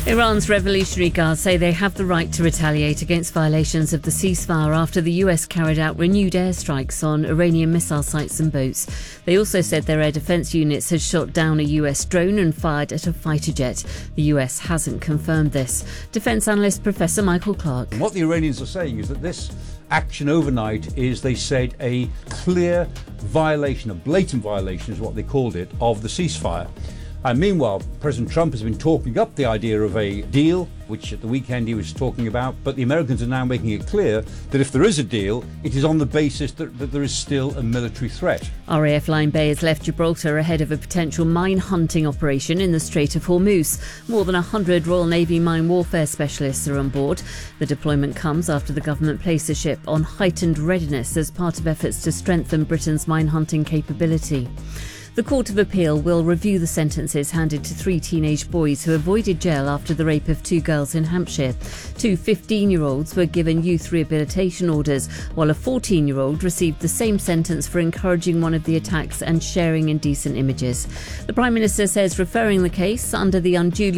Iran's Revolutionary Guard say they have the right to retaliate against violations of the ceasefire after the US carried out renewed airstrikes on Iranian missile sites and boats. They also said their air defense units had shot down a US drone and fired at a fighter jet. The US hasn't confirmed this. Defense analyst Professor Michael Clark. What the Iranians are saying is that this action overnight is, they said, a clear violation, a blatant violation is what they called it, of the ceasefire. And meanwhile, President Trump has been talking up the idea of a deal, which at the weekend he was talking about, but the Americans are now making it clear that if there is a deal, it is on the basis that there is still a military threat. RAF Line Bay has left Gibraltar ahead of a potential mine hunting operation in the Strait of Hormuz. More than 100 Royal Navy mine warfare specialists are on board. The deployment comes after the government placed the ship on heightened readiness as part of efforts to strengthen Britain's mine hunting capability. The Court of Appeal will review the sentences handed to 3 teenage boys who avoided jail after the rape of 2 girls in Hampshire. 2 15-year-olds were given youth rehabilitation orders, while a 14-year-old received the same sentence for encouraging one of the attacks and sharing indecent images. The Prime Minister says referring the case under the unduly